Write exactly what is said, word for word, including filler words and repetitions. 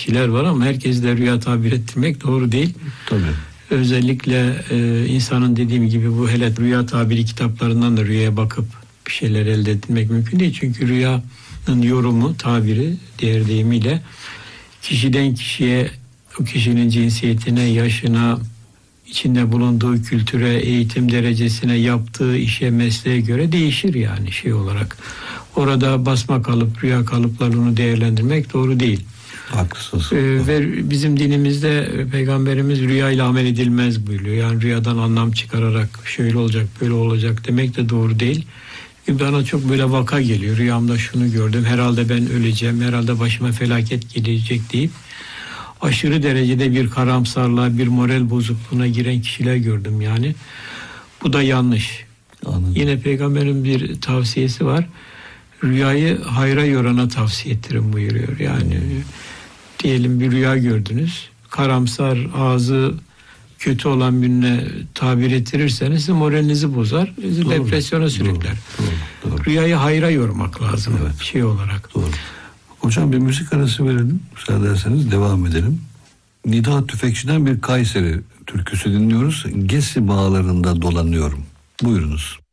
kişiler var ama herkes de rüya tabir ettirmek doğru değil. Tabii. Özellikle e, insanın dediğim gibi bu hele rüya tabiri kitaplarından da rüyaya bakıp bir şeyler elde etmek mümkün değil. Çünkü rüyanın yorumu, tabiri diğer deyimiyle kişiden kişiye, o kişinin cinsiyetine, yaşına, içinde bulunduğu kültüre, eğitim derecesine, yaptığı işe, mesleğe göre değişir yani şey olarak. Orada basma kalıp, rüya kalıplarını değerlendirmek doğru değil. Haklısınız. Ee, ve bizim dinimizde Peygamberimiz rüyayla amel edilmez buyuruyor. Yani rüyadan anlam çıkararak şöyle olacak, böyle olacak demek de doğru değil. Bana çok böyle vaka geliyor. Rüyamda şunu gördüm, herhalde ben öleceğim, herhalde başıma felaket gelecek deyip aşırı derecede bir karamsarlığa, bir moral bozukluğuna giren kişiler gördüm yani. Bu da yanlış. Anladım. Yine Peygamberin bir tavsiyesi var. Rüyayı hayra yorana tavsiye ettirin buyuruyor. Yani hmm. diyelim bir rüya gördünüz. Karamsar, ağzı kötü olan birine tabir ettirirseniz sizin moralinizi bozar, sizi doğru, depresyona sürükler. Doğru, doğru, doğru. Rüyayı hayra yormak lazım evet. şey olarak. Doğru. Hocam bir müzik arası verelim. Müsaade ederseniz devam edelim. Nida Tüfekçi'den bir Kayseri türküsü dinliyoruz. Gesi bağlarında dolanıyorum. Buyurunuz.